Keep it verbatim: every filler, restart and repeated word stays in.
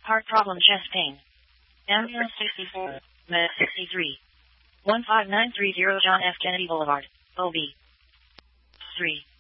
Heart problem, chest pain. Ambulance sixty-four, Med sixty-three. one five nine three zero John F. Kennedy Boulevard, O B three.